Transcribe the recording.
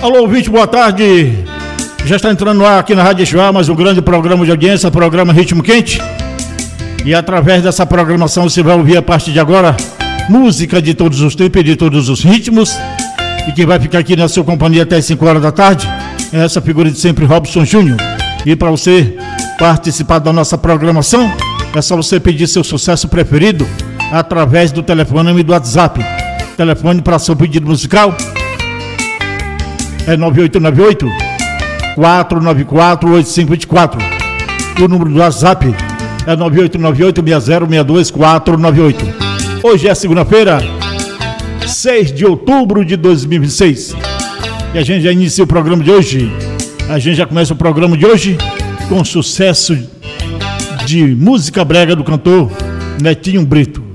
Alô, ouvinte, boa tarde. Já está entrando no ar aqui na Rádio Joá, mais um grande programa de audiência, programa Ritmo Quente. E através dessa programação você vai ouvir a partir de agora música de todos os tempos e de todos os ritmos. E quem vai ficar aqui na sua companhia até as 5 horas da tarde é essa figura de sempre, Robson Júnior. E para você participar da nossa programação, é só você pedir seu sucesso preferido através do telefone e do WhatsApp. Telefone para seu pedido musical é 9898-494-8524. O número do WhatsApp é 9898-6062-498. Hoje é segunda-feira, 6 de outubro de 2026. E a gente já inicia o programa de hoje. A gente já começa o programa de hoje com sucesso de música brega do cantor Netinho Brito.